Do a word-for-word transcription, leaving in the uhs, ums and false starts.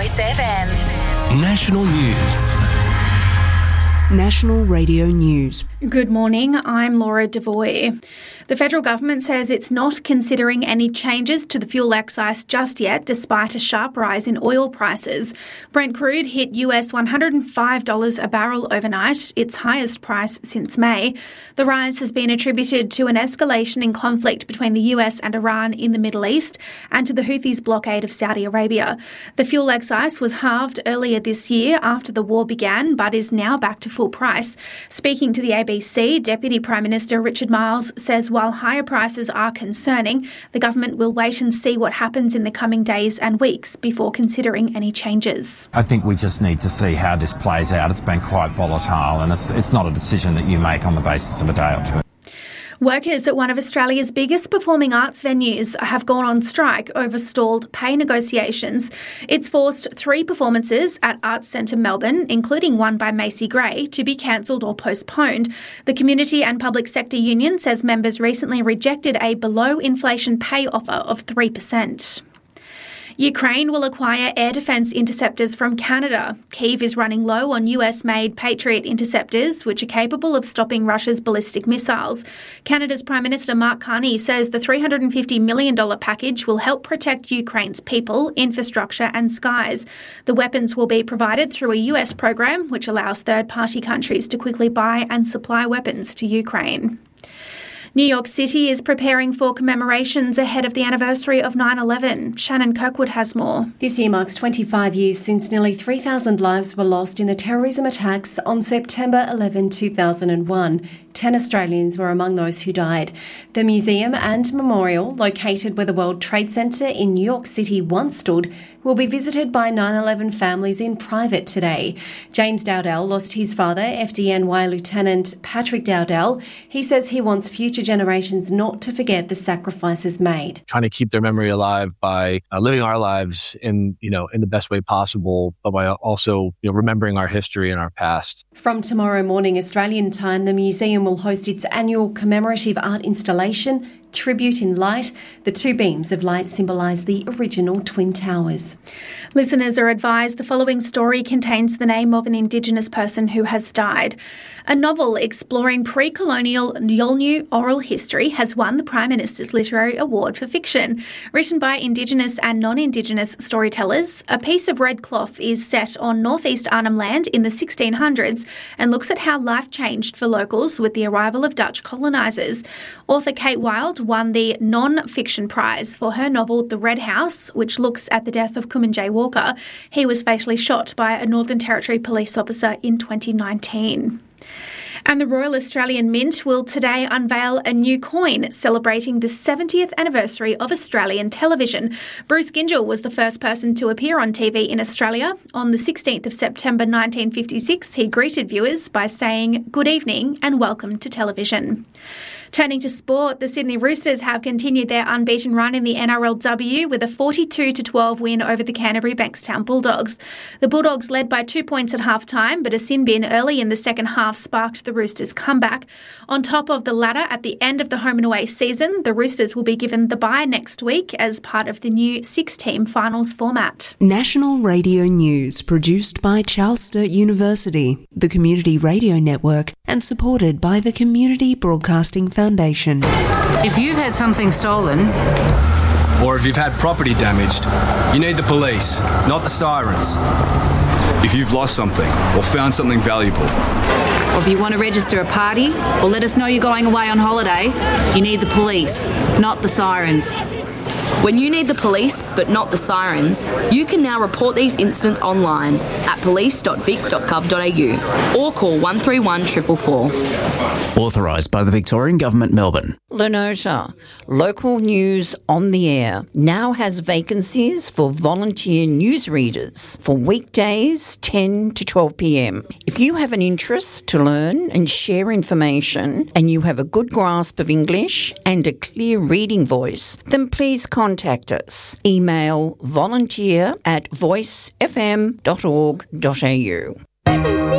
Voice F M. National News. National Radio News. Good morning, I'm Laura Devoy. The federal government says it's not considering any changes to the fuel excise just yet, despite a sharp rise in oil prices. Brent crude hit U S one hundred five dollars a barrel overnight, its highest price since May. The rise has been attributed to an escalation in conflict between the U S and Iran in the Middle East and to the Houthis' blockade of Saudi Arabia. The fuel excise was halved earlier this year after the war began, but is now back to full price. Speaking to the A B C, Deputy Prime Minister Richard Marles says while higher prices are concerning, the government will wait and see what happens in the coming days and weeks before considering any changes. I think we just need to see how this plays out. It's been quite volatile, and it's, it's not a decision that you make on the basis of a day or two. Workers at one of Australia's biggest performing arts venues have gone on strike over stalled pay negotiations. It's forced three performances at Arts Centre Melbourne, including one by Macy Gray, to be cancelled or postponed. The Community and Public Sector Union says members recently rejected a below-inflation pay offer of three percent. Ukraine will acquire air defence interceptors from Canada. Kyiv is running low on U S-made Patriot interceptors, which are capable of stopping Russia's ballistic missiles. Canada's Prime Minister Mark Carney says the three hundred fifty million dollars package will help protect Ukraine's people, infrastructure and skies. The weapons will be provided through a U S program which allows third-party countries to quickly buy and supply weapons to Ukraine. New York City is preparing for commemorations ahead of the anniversary of nine eleven. Shannon Kirkwood has more. This year marks twenty-five years since nearly three thousand lives were lost in the terrorism attacks on September eleventh, two thousand one. Ten Australians were among those who died. The museum and memorial, located where the World Trade Center in New York City once stood, will be visited by nine eleven families in private today. James Dowdell lost his father, F D N Y Lieutenant Patrick Dowdell. He says he wants future generations not to forget the sacrifices made. Trying to keep their memory alive by uh, living our lives in, you know, in the best way possible, but by also, you know, remembering our history and our past. From tomorrow morning Australian time, the museum will host its annual commemorative art installation, Tribute in Light. The two beams of light symbolise the original Twin Towers. Listeners are advised the following story contains the name of an Indigenous person who has died. A novel exploring pre-colonial Yolngu oral history has won the Prime Minister's Literary Award for Fiction. Written by Indigenous and non-Indigenous storytellers, A Piece of Red Cloth is set on northeast Arnhem Land in the sixteen hundreds and looks at how life changed for locals with the arrival of Dutch colonisers. Author Kate Wilde won the non-fiction prize for her novel The Red House, which looks at the death of Kumanjayi Walker. He was fatally shot by a Northern Territory police officer in twenty nineteen. And the Royal Australian Mint will today unveil a new coin celebrating the seventieth anniversary of Australian television. Bruce Gyngell was the first person to appear on T V in Australia. On the sixteenth of September nineteen fifty-six, he greeted viewers by saying, "Good evening and welcome to television." Turning to sport, the Sydney Roosters have continued their unbeaten run in the N R L W with a forty-two to twelve win over the Canterbury Bankstown Bulldogs. The Bulldogs led by two points at half-time, but a sin bin early in the second half sparked the Roosters' comeback. On top of the ladder at the end of the home and away season, the Roosters will be given the bye next week as part of the new six-team finals format. National Radio News, produced by Charles Sturt University, the Community Radio Network, and supported by the Community Broadcasting Foundation. If you've had something stolen, or if you've had property damaged, you need the police, not the sirens. If you've lost something or found something valuable, or if you want to register a party or let us know you're going away on holiday, you need the police, not the sirens. When you need the police, but not the sirens, you can now report these incidents online at police dot vic dot gov dot a u or call one three one four four four. Authorised by the Victorian Government, Melbourne. Lenota, local news on the air, now has vacancies for volunteer newsreaders for weekdays ten to twelve p m. If you have an interest to learn and share information and you have a good grasp of English and a clear reading voice, then please contact us. Email volunteer at voice f m dot org dot a u.